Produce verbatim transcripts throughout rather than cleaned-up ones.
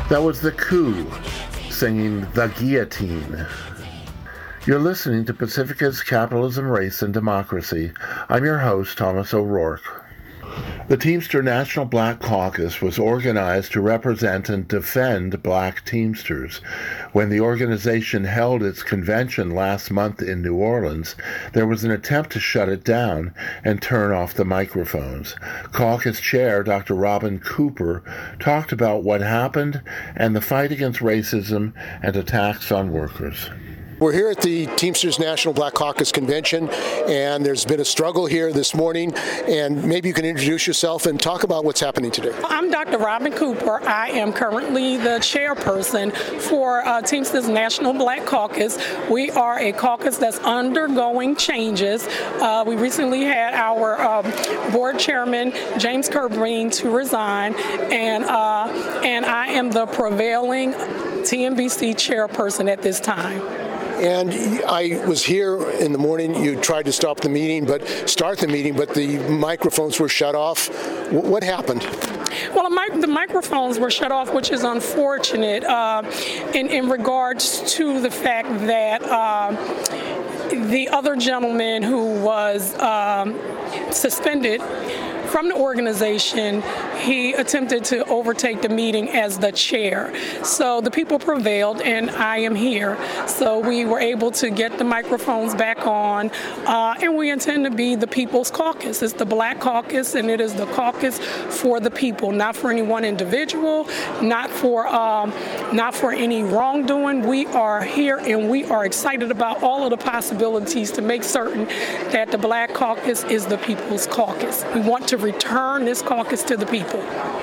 That was The Coup singing The Guillotine. You're listening to Pacifica's Capitalism, Race, and Democracy. I'm your host, Thomas O'Rourke. The Teamster National Black Caucus was organized to represent and defend black Teamsters. When the organization held its convention last month in New Orleans, there was an attempt to shut it down and turn off the microphones. Caucus Chair Doctor Robin Cooper talked about what happened and the fight against racism and attacks on workers. We're here at the Teamsters National Black Caucus Convention, and there's been a struggle here this morning, and maybe you can introduce yourself and talk about what's happening today. I'm Doctor Robin Cooper. I am currently the chairperson for uh, Teamsters National Black Caucus. We are a caucus that's undergoing changes. Uh, we recently had our um, board chairman, James Curbreen, to resign, and, uh, and I am the prevailing T N B C chairperson at this time. And I was here in the morning. You tried to stop the meeting, but start the meeting, but the microphones were shut off. What happened? Well, the, mic- the microphones were shut off, which is unfortunate uh, in, in regards to the fact that uh, the other gentleman who was um, suspended from the organization, he attempted to overtake the meeting as the chair. So the people prevailed, and I am here. So we were able to get the microphones back on, uh, and we intend to be the People's Caucus. It's the Black Caucus, and it is the caucus for the people, not for any one individual, not for um, not for any wrongdoing. We are here, and we are excited about all of the possibilities to make certain that the Black Caucus is the People's Caucus. We want to return this caucus to the people.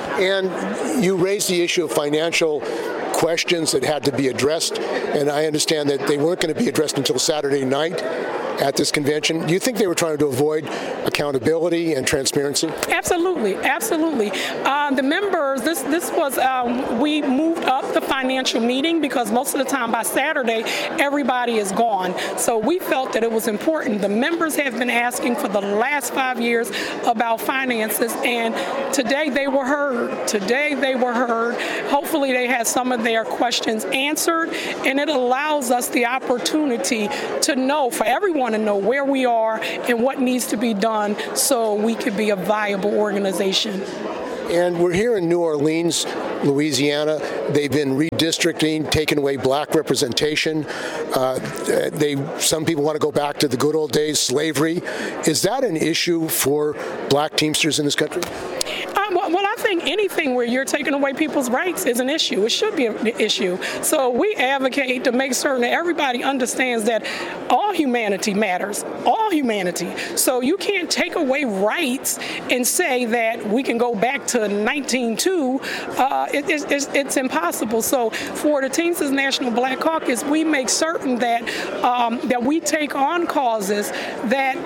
And you raised the issue of financial questions that had to be addressed, and I understand that they weren't going to be addressed until Saturday night at this convention. Do you think they were trying to avoid accountability and transparency? Absolutely, absolutely. Uh, the members, this this was, um, we moved up the financial meeting because most of the time by Saturday, everybody is gone. So we felt that it was important. The members have been asking for the last five years about finances, and today they were heard. Today they were heard. Hopefully they had some of their questions answered, and it allows us the opportunity to know, for everyone to know where we are and what needs to be done so we could be a viable organization. And we're here in New Orleans, Louisiana. They've been redistricting, taking away black representation. Uh, they, some people want to go back to the good old days, slavery. Is that an issue for black Teamsters in this country? Uh, well, well, I think anything where you're taking away people's rights is an issue. It should be an issue. So we advocate to make certain that everybody understands that all humanity matters, all humanity. So you can't take away rights and say that we can go back to nineteen oh two. Uh, it, it, it's, it's impossible. So for the Teamsters National Black Caucus, we make certain that um, that we take on causes that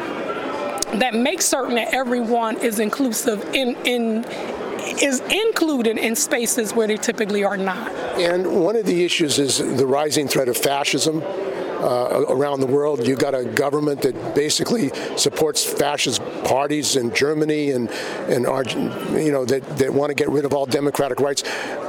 that make certain that everyone is inclusive in in is included in spaces where they typically are not. And one of the issues is the rising threat of fascism uh, around the world. You've got a government that basically supports fascist parties in Germany and and you know that, that want to get rid of all democratic rights.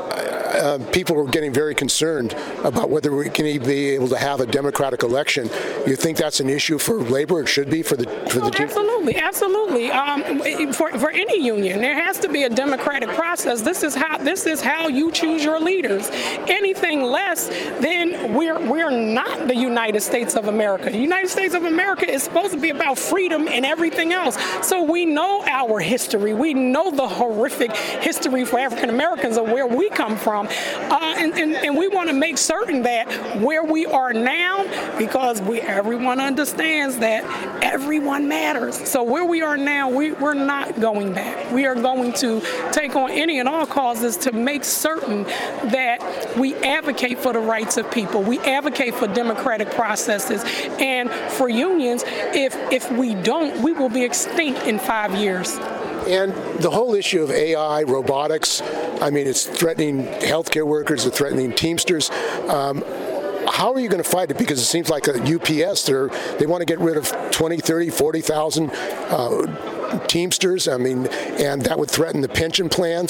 Uh, people are getting very concerned about whether we can even be able to have a democratic election. You think that's an issue for labor? It should be for the for the oh, absolutely, absolutely. Um, for for any union, there has to be a democratic process. This is how this is how you choose your leaders. Anything less, then we're we're not the United States of America. The United States of America is supposed to be about freedom and everything else. So we know our history. We know the horrific history for African Americans of where we come from. Uh, and, and, and we want to make certain that where we are now, because we everyone understands that everyone matters. So where we are now, we, we're not going back. We are going to take on any and all causes to make certain that we advocate for the rights of people. We advocate for democratic processes. And for unions, if if we don't, we will be extinct in five years. And the whole issue of A I, robotics, I mean, it's threatening healthcare workers, it's threatening Teamsters. Um, how are you going to fight it? Because it seems like a U P S, they're, they want to get rid of twenty, thirty, forty thousand uh, Teamsters. I mean, and that would threaten the pension plans.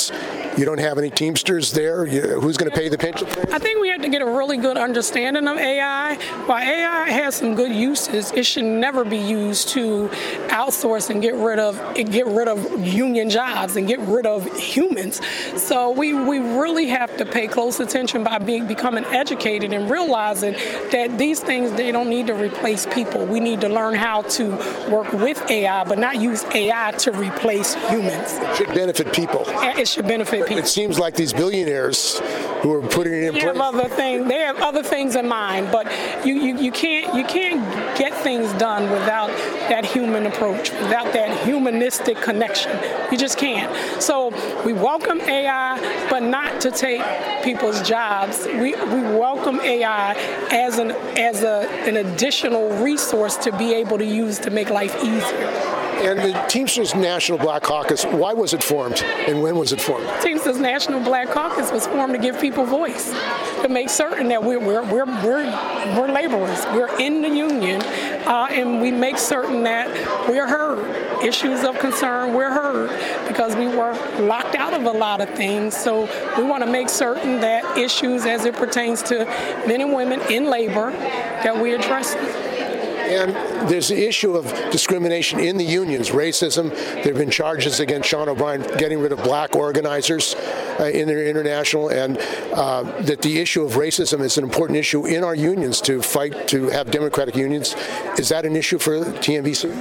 You don't have any Teamsters there. You, who's going to pay the pension plan? I think we have to get a really good understanding of A I. While A I has some good uses, it should never be used to outsource and get rid of get rid of union jobs and get rid of humans. So we, we really have to pay close attention by being becoming educated and realizing that these things, they don't need to replace people. We need to learn how to work with A I, but not use A I to replace humans. It should benefit people. It should benefit people. It seems like these billionaires who are putting it in they place. Have other thing, they have other things in mind, but you, you, you can't you can't get things done without that human approach, without that humanistic connection. You just can't. So we welcome A I, but not to take people's jobs. We we welcome A I as an as a an additional resource to be able to use to make life easier. And the Teamsters National Black Caucus, why was it formed, and when was it formed? Teamsters National Black Caucus was formed to give people voice, to make certain that we're we're we're we're, we're laborers. We're in the union, uh, and we make certain that we're heard. Issues of concern, we're heard, because we were locked out of a lot of things. So we want to make certain that issues as it pertains to men and women in labor, that we address them. And there's the issue of discrimination in the unions, racism. There have been charges against Sean O'Brien getting rid of black organizers uh, in their international, and uh, that the issue of racism is an important issue in our unions to fight to have democratic unions. Is that an issue for T N B C?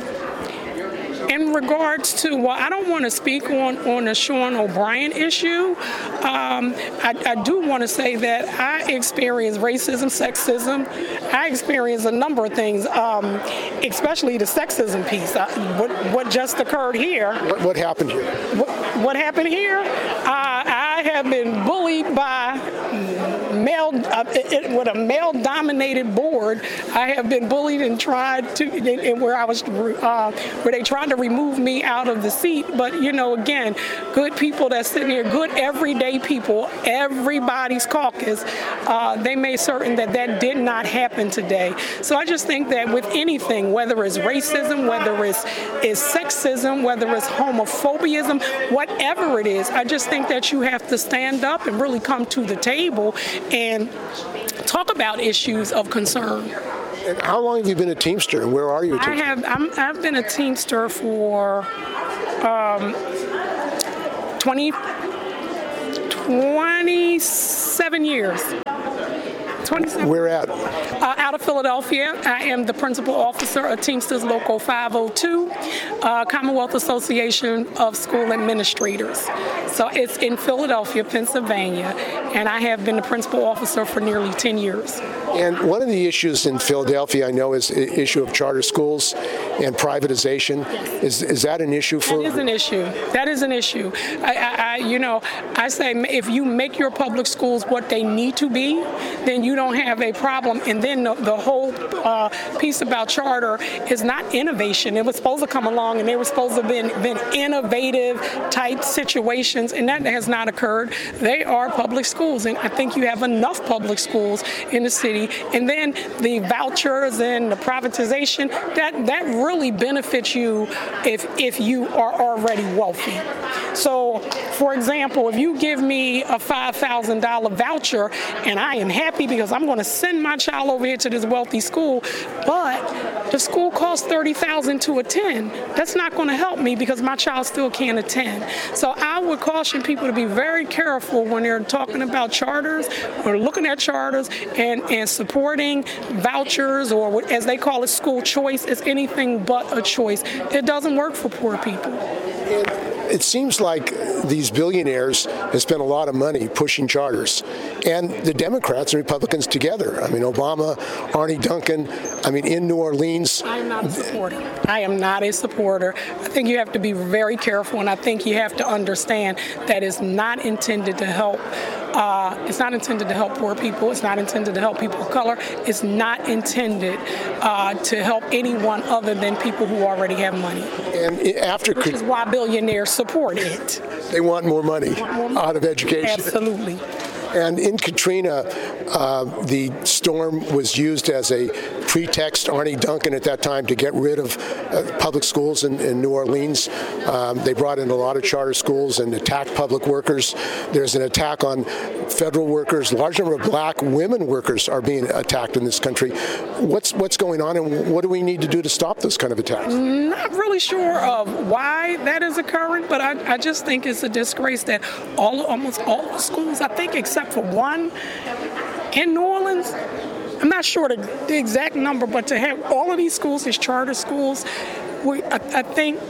In regards to, well, I don't want to speak on, on the Sean O'Brien issue. Um, I, I do want to say that I experienced racism, sexism. I experienced a number of things, um, especially the sexism piece. Uh, what, what just occurred here. What, what happened here? What, what happened here? Uh, I have been bullied by male, uh, it, with a male-dominated board. I have been bullied and tried to, and where I was, uh, where they tried to remove me out of the seat. But, you know, again, good people that's sitting here, good everyday people, everybody's caucus, uh, they made certain that that did not happen today. So I just think that with anything, whether it's racism, whether it's, it's sexism, whether it's homophobiaism, whatever it is, I just think that you have to stand up and really come to the table and talk about issues of concern. And how long have you been a Teamster, and where are you a Teamster? I have, I'm, I've been a Teamster for um, twenty, twenty-seven years. twenty-seven. Where at? Uh, out of Philadelphia. I am the principal officer of Teamsters Local five oh two, uh, Commonwealth Association of School Administrators. So it's in Philadelphia, Pennsylvania, and I have been the principal officer for nearly ten years. And one of the issues in Philadelphia, I know, is the issue of charter schools and privatization. Is is that an issue for? That is an issue. That is an issue. I, I, I, you know, I say if you make your public schools what they need to be, then you don't have a problem. And then the, the whole uh, piece about charter is not innovation. It was supposed to come along, and they were supposed to have been, been innovative type situations, and that has not occurred. They are public schools, and I think you have enough public schools in the city. And then the vouchers and the privatization, that, that really benefits you if, if you are already wealthy. So, for example, if you give me a five thousand dollars voucher, and I am happy because I'm going to send my child over here to this wealthy school, but the school costs thirty thousand dollars to attend, that's not going to help me because my child still can't attend. So I would caution people to be very careful when they're talking about charters or looking at charters and, and supporting vouchers, or as they call it, school choice. Is anything but a choice. It doesn't work for poor people. It seems like these billionaires have spent a lot of money pushing charters, and the Democrats and Republicans together. I mean, Obama, Arne Duncan, I mean, in New Orleans. I am not a supporter. I am not a supporter. I think you have to be very careful, and I think you have to understand that it's not intended to help. Uh, it's not intended to help poor people. It's not intended to help people of color. It's not intended uh, to help anyone other than people who already have money. And after, which is why billionaires support it. They want more money, want more money. out of education. Absolutely. And in Katrina, uh, the storm was used as a pretext Arnie Duncan at that time to get rid of uh, public schools in, in New Orleans. Um, they brought in a lot of charter schools and attacked public workers. There's an attack on federal workers. A large number of black women workers are being attacked in this country. What's what's going on, and what do we need to do to stop those kind of attacks? Not really sure of why that is occurring, but I, I just think it's a disgrace that all almost all the schools, I think except for one in New Orleans, I'm not sure the, the exact number, but to have all of these schools as charter schools, we, I, I think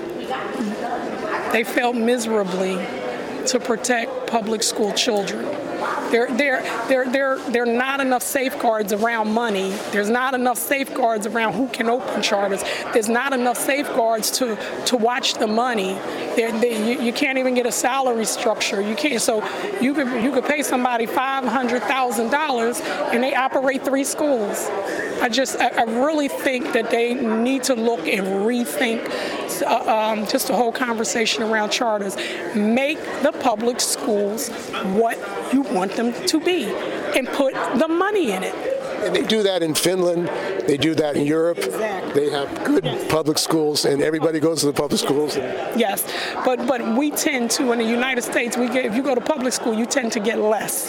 they failed miserably to protect public school children. There, there, there, there, there are not enough safeguards around money. There's not enough safeguards around who can open charters. There's not enough safeguards to, to watch the money. There, there, you, you can't even get a salary structure. You can't. So you could you could pay somebody five hundred thousand dollars and they operate three schools. I just I, I really think that they need to look and rethink uh, um, just the whole conversation around charters. Make the public schools what you want them to be and put the money in it. And they do that in Finland. They do that in Europe. Exactly. They have good yes. public schools, and everybody goes to the public schools. Yes, but but we tend to, in the United States, we get, if you go to public school, you tend to get less.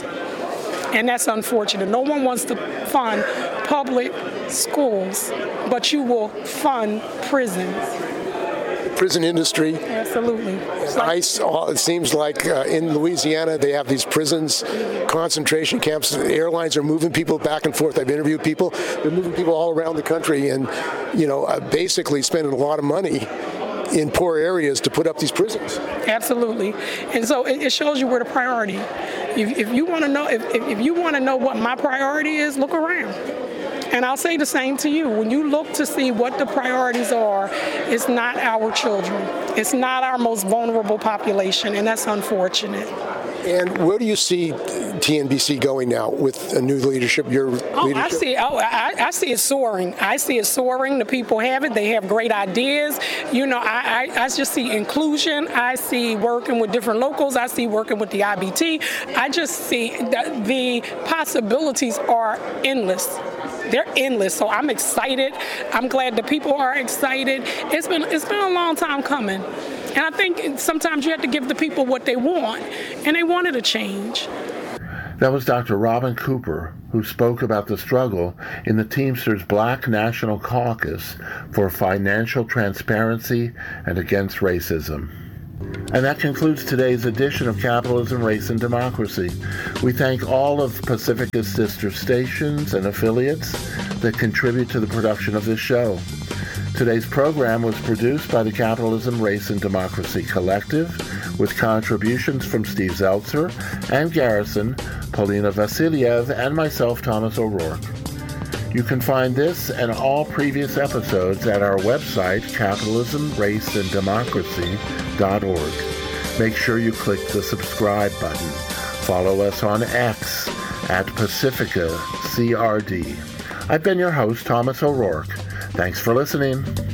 And that's unfortunate. No one wants to fund public schools, but you will fund prisons. Prison industry. Absolutely. ICE, it seems like uh, in Louisiana, they have these prisons, concentration camps. Airlines are moving people back and forth. I've interviewed people. They're moving people all around the country and, you know, uh, basically spending a lot of money in poor areas to put up these prisons. Absolutely. And so it, it shows you where the priority. If, if you want to know, if, if you want to know what my priority is, look around. And I'll say the same to you. When you look to see what the priorities are, it's not our children. It's not our most vulnerable population, and that's unfortunate. And where do you see T N B C going now with a new leadership, your oh, leadership? I see, oh, I, I see it soaring. I see it soaring. The people have it. They have great ideas. You know, I, I, I just see inclusion. I see working with different locals. I see working with the I B T. I just see that the possibilities are endless. They're endless, so I'm excited. I'm glad the people are excited. It's been it's been a long time coming, and I think sometimes you have to give the people what they want, and they wanted a change. That was Doctor Robin Cooper, who spoke about the struggle in the Teamsters Black National Caucus for financial transparency and against racism. And that concludes today's edition of Capitalism, Race, and Democracy. We thank all of Pacifica's sister stations and affiliates that contribute to the production of this show. Today's program was produced by the Capitalism, Race, and Democracy Collective, with contributions from Steve Zeltzer, Ann Garrison, Paulina Vasiliev, and myself, Thomas O'Rourke. You can find this and all previous episodes at our website, capitalism race and democracy dot org. Make sure you click the subscribe button. Follow us on X at Pacifica C R D. I've been your host, Thomas O'Rourke. Thanks for listening.